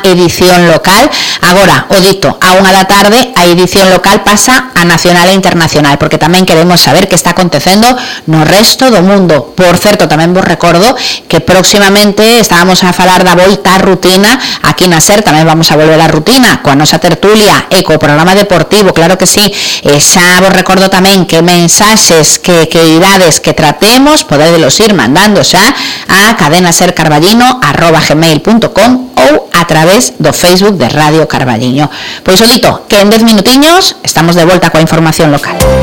edición local. Agora, o dito, a 1 da tarde a edición local pasa a nacional e internacional, porque tamén queremos saber que está acontecendo no resto do mundo. Por certo, tamén vos recordo que próximamente estábamos a falar da volta á rutina aquí na SER, tamén vamos a volver á rutina coa nosa tertulia e co programa deportivo, claro que sí. Xa vos recordo tamén que mensaxes, que idades que tratemos, podedelos ir mandando xa a cadenasercarballino@gmail.com ou a través do Facebook de Radio Carballiño. Pois o dito, que en 10 minutiños estamos de volta coa información local.